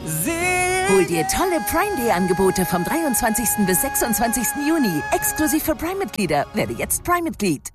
Hol dir tolle Prime-Day-Angebote vom 23. bis 26. Juni. Exklusiv für Prime-Mitglieder. Werde jetzt Prime-Mitglied.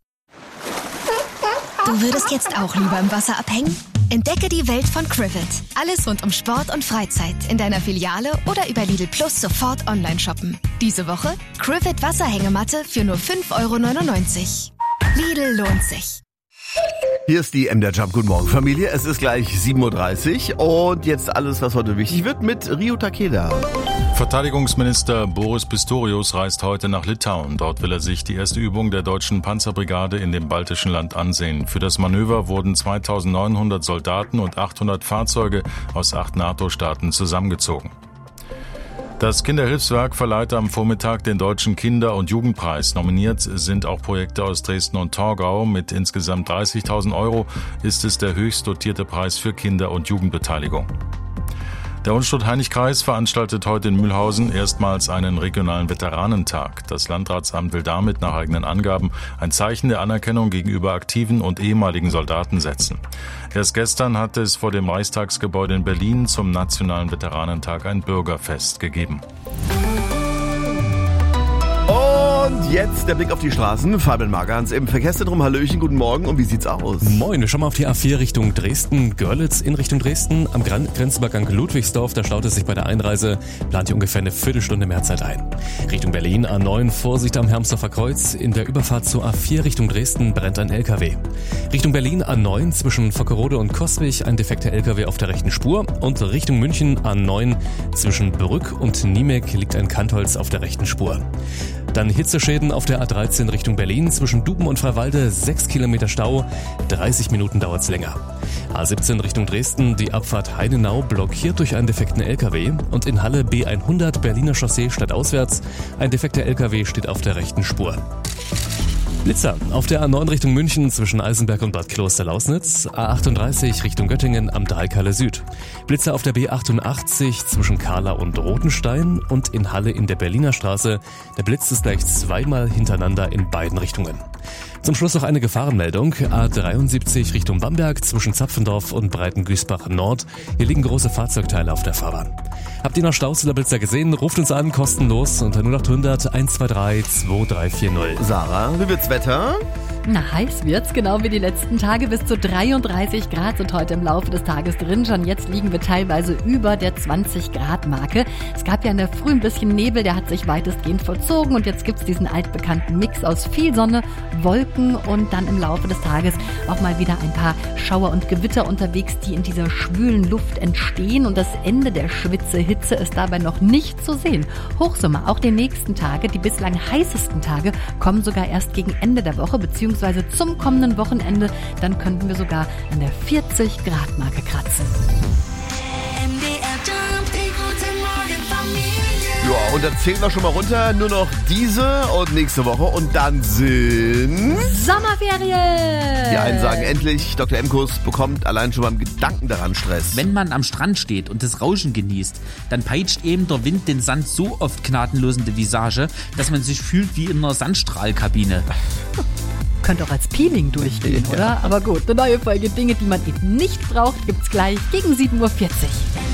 Du würdest jetzt auch lieber im Wasser abhängen? Entdecke die Welt von Crivet. Alles rund um Sport und Freizeit in deiner Filiale oder über Lidl Plus sofort online shoppen. Diese Woche Crivet Wasserhängematte für nur 5,99 €. Lidl lohnt sich. Hier ist die MDR Jump. Guten Morgen, Familie. Es ist gleich 7:30 Uhr und jetzt alles, was heute wichtig wird mit Ryo Takeda. Verteidigungsminister Boris Pistorius reist heute nach Litauen. Dort will er sich die erste Übung der deutschen Panzerbrigade in dem baltischen Land ansehen. Für das Manöver wurden 2.900 Soldaten und 800 Fahrzeuge aus 8 NATO-Staaten zusammengezogen. Das Kinderhilfswerk verleiht am Vormittag den Deutschen Kinder- und Jugendpreis. Nominiert sind auch Projekte aus Dresden und Torgau. Mit insgesamt 30.000 € ist es der höchst dotierte Preis für Kinder- und Jugendbeteiligung. Der Unstrut-Hainich-Kreis veranstaltet heute in Mühlhausen erstmals einen regionalen Veteranentag. Das Landratsamt will damit nach eigenen Angaben ein Zeichen der Anerkennung gegenüber aktiven und ehemaligen Soldaten setzen. Erst gestern hatte es vor dem Reichstagsgebäude in Berlin zum Nationalen Veteranentag ein Bürgerfest gegeben. Und jetzt der Blick auf die Straßen. Fabian Margans im Verkehrszentrum. Hallöchen, guten Morgen. Und wie sieht's aus? Moin, wir schauen mal auf die A4 Richtung Dresden. Görlitz in Richtung Dresden. Am Grenzübergang Ludwigsdorf, da staut es sich bei der Einreise. Plant hier ungefähr eine Viertelstunde mehr Zeit ein. Richtung Berlin A9, Vorsicht am Hermsdorfer Kreuz. In der Überfahrt zur A4 Richtung Dresden brennt ein LKW. Richtung Berlin A9 zwischen Vockerode und Coswig ein defekter LKW auf der rechten Spur. Und Richtung München A9 zwischen Brück und Niemek liegt ein Kantholz auf der rechten Spur. Dann Hitzeschäden auf der A13 Richtung Berlin. Zwischen Duben und Freiwalde 6 Kilometer Stau. 30 Minuten dauert's länger. A17 Richtung Dresden. Die Abfahrt Heidenau blockiert durch einen defekten LKW. Und in Halle B100 Berliner Chaussee stadtauswärts. Ein defekter LKW steht auf der rechten Spur. Blitzer auf der A9 Richtung München zwischen Eisenberg und Bad Kloster-Lausnitz, A38 Richtung Göttingen am Dreikalle Süd. Blitzer auf der B88 zwischen Kahla und Rotenstein und in Halle in der Berliner Straße. Der Blitz ist gleich zweimal hintereinander in beiden Richtungen. Zum Schluss noch eine Gefahrenmeldung. A73 Richtung Bamberg zwischen Zapfendorf und Breitengüßbach Nord. Hier liegen große Fahrzeugteile auf der Fahrbahn. Habt ihr noch Staus oder Blitzer gesehen? Ruft uns an, kostenlos unter 0800 123 2340. Sarah, wie wird's Wetter? Na, heiß wird's, genau wie die letzten Tage. Bis zu 33 Grad sind heute im Laufe des Tages drin. Schon jetzt liegen wir teilweise über der 20-Grad-Marke. Es gab ja in der Früh ein bisschen Nebel, der hat sich weitestgehend vollzogen. Und jetzt gibt's diesen altbekannten Mix aus viel Sonne, Wolken und dann im Laufe des Tages auch mal wieder ein paar Schauer und Gewitter unterwegs, die in dieser schwülen Luft entstehen. Und das Ende der Schwitzehitze ist dabei noch nicht zu sehen. Hochsommer, auch die nächsten Tage, die bislang heißesten Tage, kommen sogar erst gegen Ende der Woche, beziehungsweise zum kommenden Wochenende. Dann könnten wir sogar an der 40-Grad-Marke kratzen. Ja, und dann zählen wir schon mal runter. Nur noch diese und nächste Woche. Und dann sind Sommerferien! Die einen sagen endlich, Dr. Emkus bekommt allein schon beim Gedanken daran Stress. Wenn man am Strand steht und das Rauschen genießt, dann peitscht eben der Wind den Sand so oft gnadenlos in die Visage, dass man sich fühlt wie in einer Sandstrahlkabine. Könnte auch als Peeling durchgehen, oder? Aber gut, eine neue Folge Dinge, die man eben nicht braucht, gibt's gleich gegen 7:40 Uhr.